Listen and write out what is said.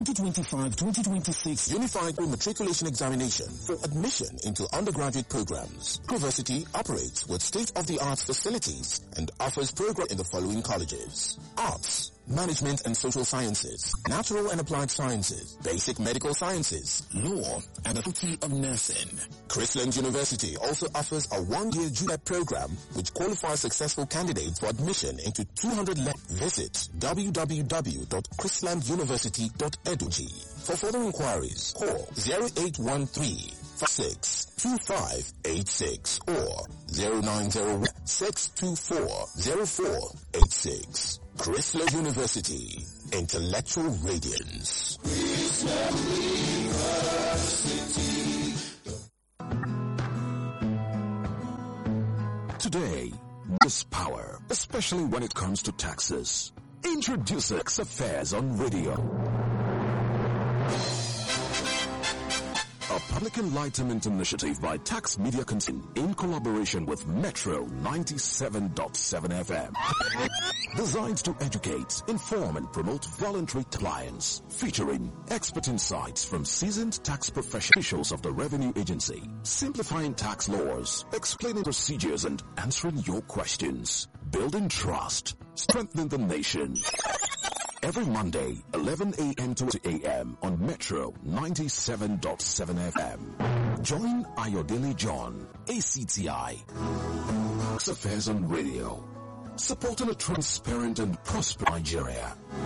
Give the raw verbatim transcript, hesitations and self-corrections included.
twenty twenty-five twenty twenty-six Unified Matriculation Examination for admission into undergraduate programs. University operates with state-of-the-art facilities and offers programs in the following colleges: Arts, Management and Social Sciences, Natural and Applied Sciences, Basic Medical Sciences, Law, and the Faculty of Nursing. Chrisland University also offers a one-year G U L E P program which qualifies successful candidates for admission into two hundred le- Visit w w w dot chrisland university dot e d u g. For further inquiries, call zero eight one three six two five eight six or zero nine zero one six two four zero four eight six. Chrisland University, intellectual radiance. Chrisland University. Today, this power, especially when it comes to taxes. Introduce X Affairs on Radio. A public enlightenment initiative by Tax Media Consulting in collaboration with Metro ninety-seven point seven F M. Designed to educate, inform and promote voluntary compliance, featuring expert insights from seasoned tax professionals of the Revenue Agency, simplifying tax laws, explaining procedures and answering your questions, building trust, strengthening the nation. Every Monday, eleven a.m. to eight a.m. on Metro ninety-seven point seven F M. Join Ayodele John, A C T I. Tax Affairs on Radio. Supporting a transparent and prosperous Nigeria.